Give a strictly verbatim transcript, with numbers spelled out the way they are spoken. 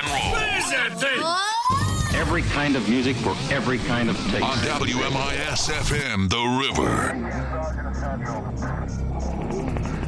and roll. Every kind of music for every kind of taste. On W M I S F M, The River.